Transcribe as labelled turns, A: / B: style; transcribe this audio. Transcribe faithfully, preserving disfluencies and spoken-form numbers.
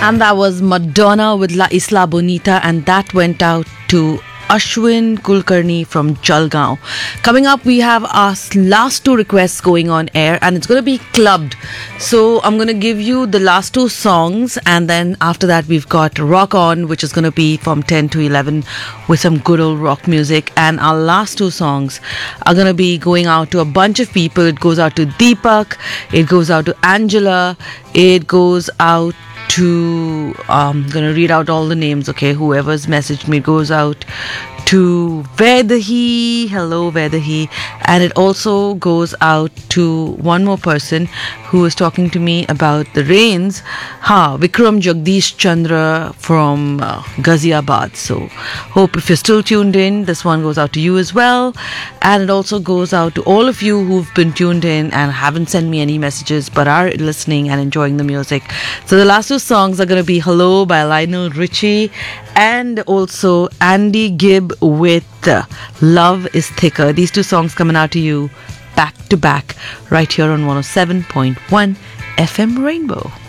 A: And that was Madonna with La Isla Bonita, and that went out to Ashwin Kulkarni from Jalgaon. Coming up, we have our last two requests going on air, and it's going to be clubbed. So I'm going to give you the last two songs, and then after that we've got Rock On, which is going to be from ten to eleven with some good old rock music. And our last two songs are going to be going out to a bunch of people. It goes out to Deepak, it goes out to Angela, it goes out to um, I'm gonna read out all the names, okay? Whoever's messaged me goes out to Vedahi, hello Vedahi, and it also goes out to one more person who is talking to me about the rains. Ha, Vikram Jagdish Chandra from uh, Ghaziabad. So hope if you're still tuned in, this one goes out to you as well. And it also goes out to all of you who've been tuned in and haven't sent me any messages but are listening and enjoying the music. So the last two songs are going to be Hello by Lionel Richie and also Andy Gibb with uh, Love is Thicker. These two songs coming out to you back to back right here on one oh seven point one F M Rainbow.